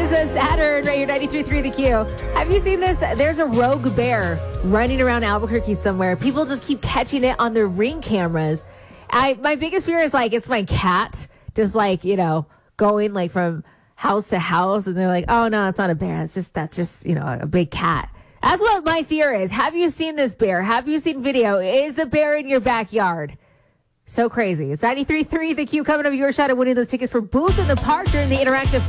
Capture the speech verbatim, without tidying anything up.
is a Saturn right here, ninety-three point three The Q. Have you seen this? There's a rogue bear running around Albuquerque somewhere. People just keep catching it on their Ring cameras. I my biggest fear is like it's my cat, just like, you know, going like from house to house, and they're like, oh no, it's not a bear. It's just that's just, you know, a big cat. That's what my fear is. Have you seen this bear? Have you seen video? Is the bear in your backyard? So crazy. It's ninety-three point three The Q coming up your shot at winning those tickets for Booth in the Park during the interactive